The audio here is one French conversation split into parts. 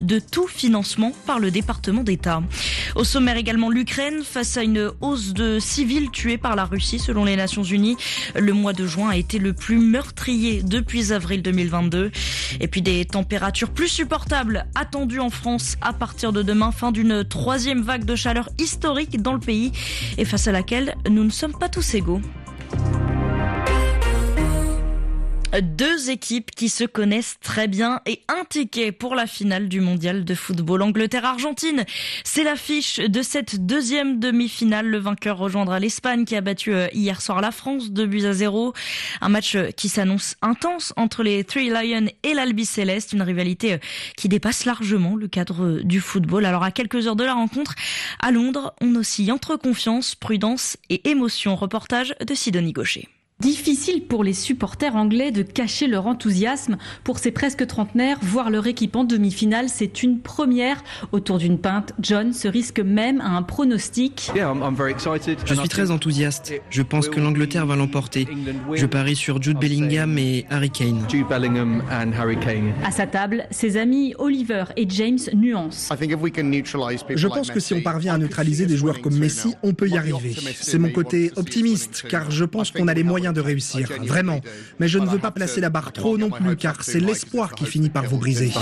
de tout financement par le département d'État. Au sommaire également l'Ukraine face à une hausse de civils tués par la Russie selon les Nations Unies. Le mois de juin a été le plus meurtrier depuis avril 2022. Et puis des températures plus supportables attendues en France à partir de demain, fin d'une troisième vague de chaleur historique dans le pays et face à laquelle nous ne sommes pas tous égaux. Deux équipes qui se connaissent très bien et un ticket pour la finale du mondial de football. Angleterre-Argentine, c'est l'affiche de cette deuxième demi-finale. Le vainqueur rejoindra l'Espagne qui a battu hier soir la France 2-0. Un match qui s'annonce intense entre les Three Lions et l'Albi Céleste. Une rivalité qui dépasse largement le cadre du football. Alors à quelques heures de la rencontre, à Londres, on oscille entre confiance, prudence et émotion. Reportage de Sidonie Gaucher. Difficile pour les supporters anglais de cacher leur enthousiasme. Pour ces presque trentenaires, voir leur équipe en demi-finale, c'est une première. Autour d'une pinte, John se risque même à un pronostic. Je suis très enthousiaste. Je pense que l'Angleterre va l'emporter. Je parie sur Jude Bellingham et Harry Kane. À sa table, ses amis Oliver et James nuancent. Je pense que si on parvient à neutraliser des joueurs comme Messi, on peut y arriver. C'est mon côté optimiste, car je pense qu'on a les moyens de réussir, vraiment. Mais je ne veux pas placer la barre trop non plus, car c'est l'espoir qui finit par vous briser.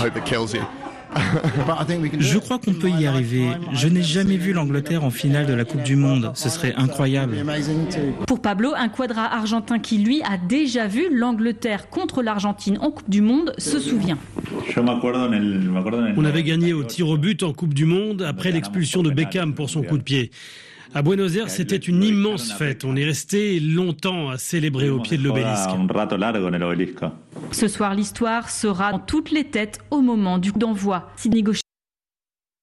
Je crois qu'on peut y arriver. Je n'ai jamais vu l'Angleterre en finale de la Coupe du Monde. Ce serait incroyable. Pour Pablo, un quadra argentin qui, lui, a déjà vu l'Angleterre contre l'Argentine en Coupe du Monde, se souvient. On avait gagné au tir au but en Coupe du Monde après l'expulsion de Beckham pour son coup de pied. À Buenos Aires, c'était une immense fête. On est resté longtemps à célébrer au pied de l'obélisque. Ce soir, l'histoire sera dans toutes les têtes au moment du coup d'envoi. Sidonie Gaucher.